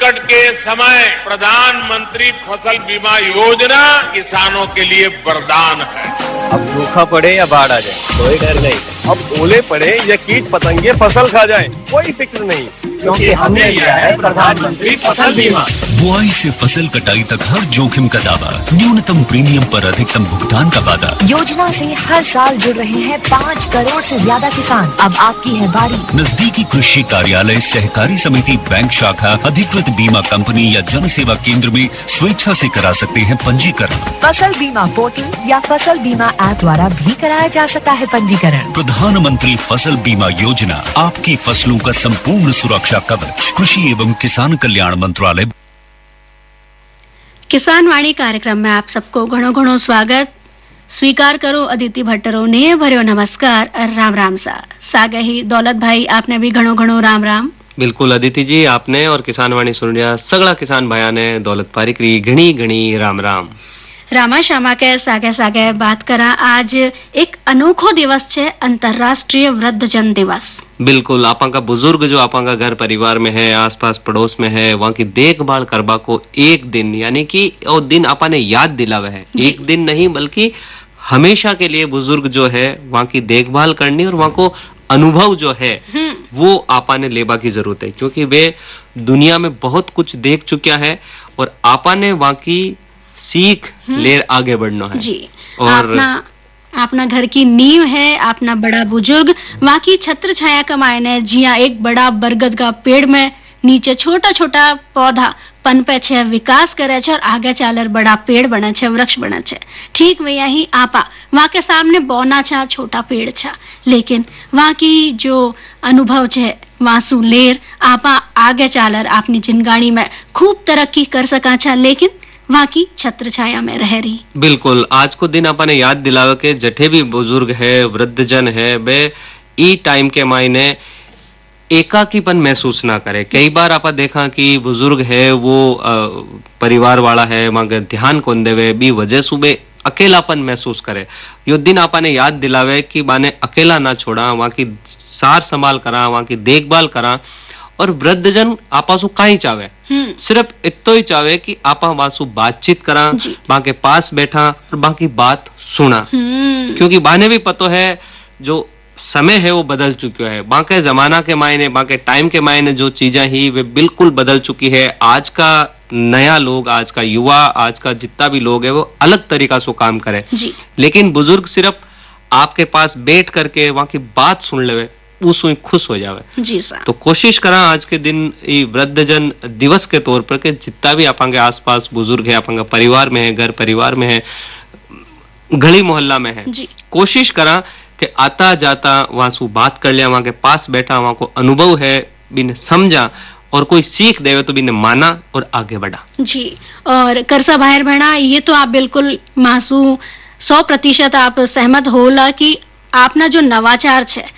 संकट के समय प्रधानमंत्री फसल बीमा योजना किसानों के लिए वरदान है। अब सूखा पड़े या बाढ़ आ जाए कोई डर नहीं, अब ओले पड़े या कीट पतंगे फसल खा जाए कोई फिक्र नहीं, क्योंकि हमने लिया है प्रधानमंत्री फसल बीमा। बुआई से फसल कटाई तक हर जोखिम का दावा, न्यूनतम प्रीमियम पर अधिकतम भुगतान का वादा। योजना से हर साल जुड़ रहे हैं 5 करोड़ से ज्यादा किसान। अब आपकी है बारी। नजदीकी कृषि कार्यालय, सहकारी समिति, बैंक शाखा, अधिकृत बीमा कंपनी या जन सेवा केंद्र में स्वेच्छा से करा सकते हैं पंजीकरण। फसल बीमा पोर्टल या फसल बीमा ऐप द्वारा भी कराया जा सकता है पंजीकरण। प्रधानमंत्री फसल बीमा योजना, आपकी फसलों का संपूर्ण सुरक्षा कवच। कृषि एवं किसान कल्याण मंत्रालय। किसान वाणी कार्यक्रम में आप सबको घणो घणो स्वागत स्वीकार करो। अदिति भट्टरो ने भर्यो नमस्कार राम राम सा सागे ही दौलत भाई आपने भी घणो घणो राम राम। बिल्कुल अदिति जी, आपने और किसान वाणी सुन रहा सगड़ा किसान भाया ने दौलत पारिकरी घणी घणी राम राम। रामा श्यामा के सागे सागे बात करा। आज एक अनोखो दिवस छे, अंतर्राष्ट्रीय वृद्धजन दिवस। बिल्कुल, आपा का बुजुर्ग जो आपा का घर परिवार में है, आसपास पड़ोस में है, वहाँ की देखभाल करबा को एक दिन, यानी कि वो दिन आपा ने याद दिलावे है। एक दिन नहीं बल्कि हमेशा के लिए बुजुर्ग जो है वहाँ की देखभाल करनी और वहाँ को अनुभव जो है वो आपा ने लेबा की जरूरत है, क्योंकि वे दुनिया में बहुत कुछ देख चुका है और आपा ने वहाँ की सीख ले आगे बढ़ना है जी। और अपना घर की नींव है, अपना बड़ा बुजुर्ग वहाँ की छत्र छाया कमाए ने जिया एक बड़ा बरगद का पेड़ में नीचे छोटा छोटा पौधा पनपे छे, विकास करे छे और आगे चालर बड़ा पेड़ बने छे, वृक्ष बने छे। ठीक वैया ही आपा वहाँ के सामने बौना छा छोटा पेड़ छा, लेकिन वहाँ की जो अनुभव छे वासु लेर आपा आगे चालर अपनी जिंदगानी में खूब तरक्की कर सका छा, लेकिन वहाँ की छत्र छाया में रह रही। बिल्कुल, आज को दिन अपने याद दिलावे के जठे भी बुजुर्ग है, वृद्धजन है, वे ई टाइम के मायने एकाकीपन महसूस ना करे। कई बार आपा देखा कि बुजुर्ग है वो परिवार वाला है, वहाँ ध्यान कौन देवे बी वजह सुबह अकेलापन महसूस करे। यो दिन आपा ने याद दिलावे कि बाने अकेला ना छोड़ा, वहाँ की सार संभाल करा, वहाँ की देखभाल करा। और वृद्धजन आपा सु काई चावे, सिर्फ इतो ही चावे कि आपा वासु बातचीत करा, वहां के पास बैठा और बाकी बात सुना, क्योंकि बाने भी पतो है जो समय है वो बदल चुका है। बाके जमाना के मायने, बाके टाइम के मायने जो चीजें ही वे बिल्कुल बदल चुकी है। आज का नया लोग, आज का युवा, आज का जितना भी लोग है वो अलग तरीका से काम करे, लेकिन बुजुर्ग सिर्फ आपके पास बैठ करके वहां की बात सुन ले उसमें खुश हो जावे। जी सर। तो कोशिश करा आज के दिन वृद्धजन दिवस के तौर पर के जितना भी आपके आसपास बुजुर्ग है, आपके परिवार में है, घर परिवार में है, गली मोहल्ला में है, कोशिश करा कि आता जाता वहां से बात कर लिया, वहां के पास बैठा, वहां को अनुभव है बिन समझा और कोई सीख देवे तो बिन माना और आगे बढ़ा। जी। और करसा बाहर बहना, ये तो आप बिल्कुल मासू 100% आप सहमत होला कि आपना जो नवाचार छे